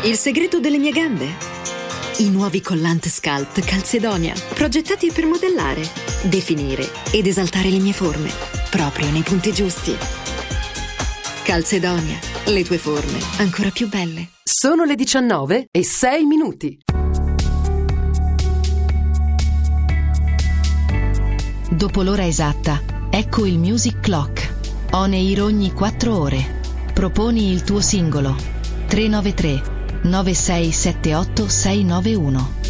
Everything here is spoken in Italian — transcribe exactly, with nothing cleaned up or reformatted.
Il segreto delle mie gambe? I nuovi collant Sculpt Calzedonia, progettati per modellare, definire ed esaltare le mie forme, proprio nei punti giusti. Calzedonia, le tue forme ancora più belle. Sono le diciannove e sei minuti. Dopo l'ora esatta, ecco il Music Clock. On air ogni quattro ore. Proponi il tuo singolo. tre nove tre nove sei sette otto sei nove uno.